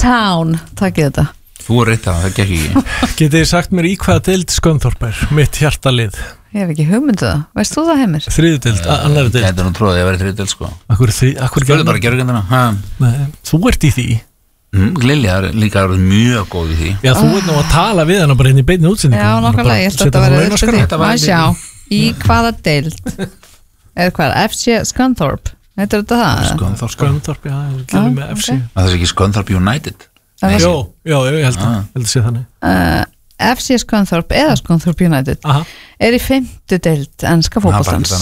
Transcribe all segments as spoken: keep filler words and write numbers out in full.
Town, takkið þetta. Þú er reitt að það gekk ekki. Getið þið sagt mér í hvaða deild Scunthorpe er, mitt hjartalið? Ég hef ekki hugmyndu það, veist þú það Heimir? Þriðu deild, uh, annari deild. Þetta er nú tróðið að ég væri þriðu deild sko. Akkur því, akkur Gjörðu bara gerðugjöndina. Þú ert í því. Mm, Lilja er líka mjög góð í því. Já, þú ert nú að tala við hann bara inn í beinni útsendingu. Já, nokkulega, ég ætla að vera þetta að sjá, í hvaða deild eða hvað, F C Scunthorpe heitir þetta það? Scunthorpe, Scunthorpe, já, ég er með F C. Það er ekki Scunthorpe United? Jó, já, ég held að held að sé þannig. Uh, F C Scunthorpe eða Scunthorpe United Aha. er í fimmtu deild enska fótboltans.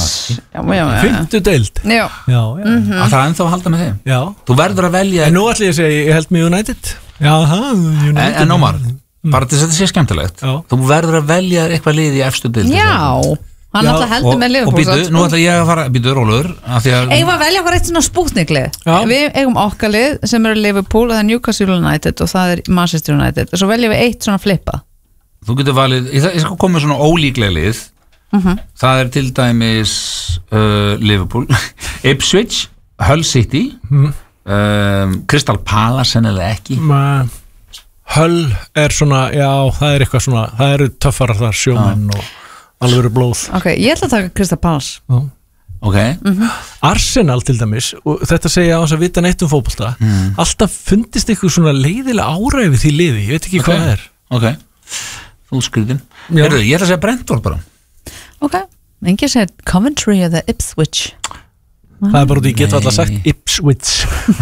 Fimmtu deild? Já. Já, já. Mm-hmm. Að það er ennþá að halda með þeim? Já. Þú verður að velja... En nú ætlum ég að segja, ég held með United. Já, það, United. En, en Ómar, mm. bara til þess að þetta sé skemmtilegt, já. Þú verður að velja eitthvað lið í efstu deild. Já, hann já. alltaf heldur og, með Liverpool. Og býtu, nú ætla ég að fara, býtu rólur, af því að... Eigum að velja okkur eitt svona spútniklið. Við eigum okkar lið sem eru Liverpool, það er Newcastle United og það er Manchester United. Og svo veljum við eitt svona flippa. Þú getur valið, ég, ég skal koma með svona ólíklega lið. Uh-huh. Það er til dæmis uh, Liverpool, Ipswich, Hull City, mm. um, Crystal Palace sennilega ekki. Ma, Hull er svona, já, það er eitthvað svona, það eru töffarar þar, sjómenn ah. og alveg blóð. Ok, ég ætla að taka Crystal Palace. Já. Ok. Mm-hmm. Arsenal til dæmis, og þetta segja á þess að vita neitt um fótbolta, mm. alltaf fundist eitthvað svona leiðilega áræði því liði, ég veit ekki okay. hvað það er. Ok, þú skriðin. Herðu, ég ætla að segja Brentford bara. Ok, enginn segir Coventry eða Ipswich. Það er bara út í geta alltaf sagt Ipswich.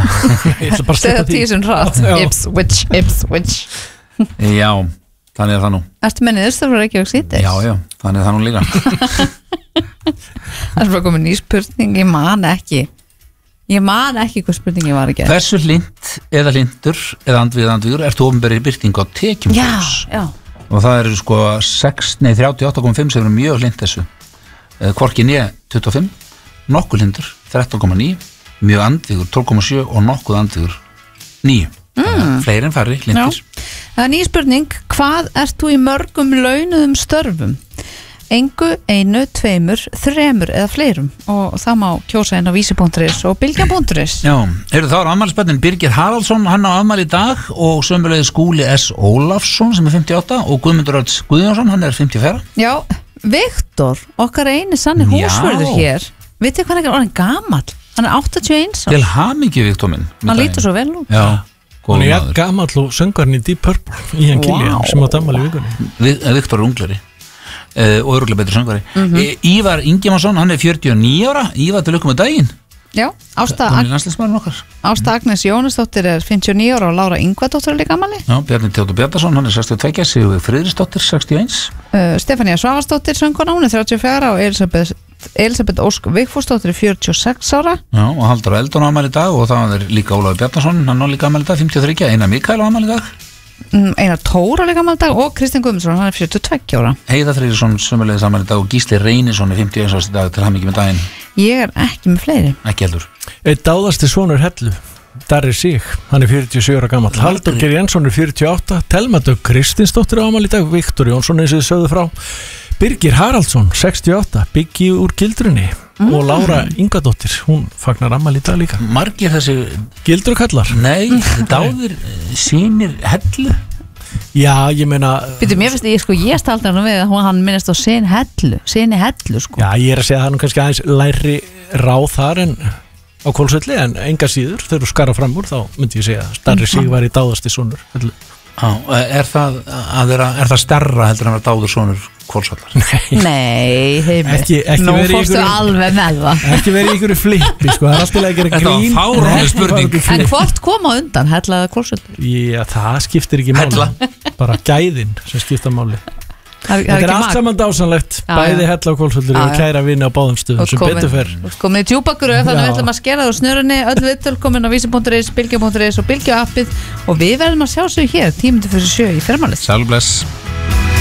Ég ætla bara að steppa því. Tísun hratt, Ipswich, Ipswich. Já, þannig er það nú. Ertu með niðurstöður ekki og sýtis? Já, já, þannig er það nú líka. Það er bara komið ný spurning, ég man ekki. Ég man ekki hvað spurningi var ekki. Hversu hlind eða hlindur eða andvið andviður ertu ofnbæri byrting á tekjum fólks? Já, já. Og það eru sko sex, nei, þrjátíu og átta komma fimm sem eru mjög hlind þessu. Hvorki né tuttugu og fimm, nokkuð hlindur þrettán komma níu, mjög andviður tólf komma sjö og nokkuð andviður níu. Mm. Fleiri en færri hlindir. Það er ný spurning, hvað ert þú í mörgum launuðum störfum? Engu, einu, tveimur, þremur eða fleirum og það má kjósa inn á vísi punktur is og bylgja punktur is. Já, heyrðu, þá er afmælisbarninn Birgir Haraldsson, hann á afmæli í dag og sömuleiðis Skúli S. Ólafsson sem er fimmtíu og átta og Guðmundur Örn Guðjónsson, hann er fimmtíu og fjögur. Já, Viktor, okkar eini sanni húsvörður hér, vitið hvað hann er orðin gamall? Hann er áttatíu og eins. Til hamingju, Viktor minn. Hann lítur svo vel út. Já. Hann er jafn gamall og söngarinn í Deep Purple í hann Killian sem á afmæli í vikunni. Viktor er unglari. Uh, og örgulega betur söngvari. Mm-hmm. Ívar Ingimarsson, hann er fjörutíu og níu ára. Ívar, til lukku með daginn. Já, Ásta, Ag- Ásta Agnes Jónasdóttir er fimmtíu og níu ára og Lára Ingvadóttir er líka afmæli. Já, Bjarni Teodor Bjarnason, hann er sextíu og tvö, Sigurveig Friðriksdóttir sextíu og eitt. uh, Stefania Svavarsdóttir söngkona, hún er þrjátíu og fjögur og Elisabeth, Elisabeth Ósk Vigfúsdóttir er fjörutíu og sex ára. Já, og Halldór Eldon á afmæli í dag og það er líka Ólafur Bjarnason, hann á líka afmæli í dag, fimmtíu og þrjú, Einar Mikael á afmæli í dag. Einar Tóra líka afmæli í dag og Kristinn Guðmundsson, hann er fjörutíu og tvö ára. Heiða Þrýrisson sömuleiðis afmæli í dag og Gísli Reynisson er fimmtíu og eins árs í dag, til hamingju með daginn. Ég er ekki með fleiri. Ekki heldur. Eitt dáðasti sonur Hellu, Darri Sig, hann er fjörutíu og sjö ára gamall. Halldór Geir Jensson er fjörutíu og átta, Telma Dögg Kristinsdóttir á afmæli í dag, Viktor Jónsson eins og þið sögðu frá, Birgir Haraldsson sextíu og átta, Biggi úr Gildrunni mm. og Lára Ingadóttir, hún fagnar afmæli í dag líka. Margir þessi Gildru kallar? Nei, dáðir sínir Hellu. Já, ég meina Býtum, ég finnst, ég sko, ég staldar hann við að hann minnast á sin Hellu, sinni Hellu sko. Já, ég er að segja að það er nú kannski aðeins læri ráð þar en á Hvolsvelli, en enga síður, þegar þú skara fram úr þá myndi ég segja að Darri Sig var í dáðasti sonur Hellu. Já, er það að vera, er það stærra heldur en að dáður sonur Hvolsvallar? Nei, Nei heimi, ekki, ekki nú fórstu alveg með það. Ekki verið í ykkur flippi, sko, það er alltaf að gera grín. Þetta var fáránleg spurning. En hvort kom á undan, Hella eða Hvolsvöllur? Já, það skiptir ekki máli. Hella. Bara gæðin sem skipta máli. Það, Þetta er allt saman dásanlegt, bæði Hella og Hvolsvöllur og kæra vini á báðum stöðum sem betur fer. Þú komið í djúpagröf, þannig við ætlum að skera það úr snörunni, öll viðtöl komin á vísi punktur is, bylgja punktur is og bylgja appið og við verðum að sjá sig hér tímundu fyrir sjö í fyrramálið. Sæl bless.